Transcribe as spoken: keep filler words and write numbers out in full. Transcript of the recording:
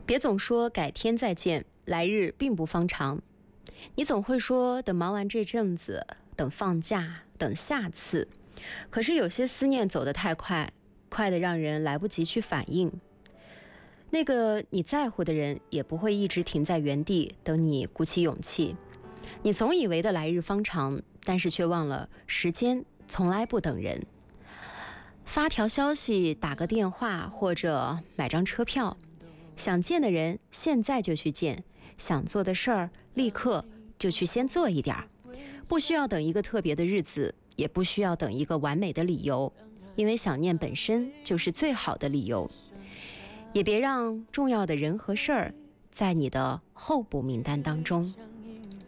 别总说改天再见，来日并不方长。你总会说等忙完这阵子，等放假，等下次。可是有些思念走得太快，快得让人来不及去反应。那个你在乎的人也不会一直停在原地等你鼓起勇气。你总以为的来日方长，但是却忘了时间从来不等人。发条消息，打个电话，或者买张车票，想见的人现在就去见，想做的事儿立刻就去先做一点儿，不需要等一个特别的日子，也不需要等一个完美的理由，因为想念本身就是最好的理由。也别让重要的人和事儿在你的候补名单当中。